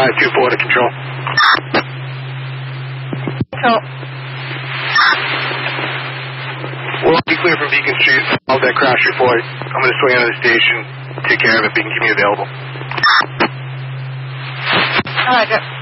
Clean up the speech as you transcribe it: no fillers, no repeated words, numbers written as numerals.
524 to control. Control. Well, be clear from Beacon Street. I'll have that crash report. I'm going to swing out of the station. Take care of it. Beacon, keep me available. Roger.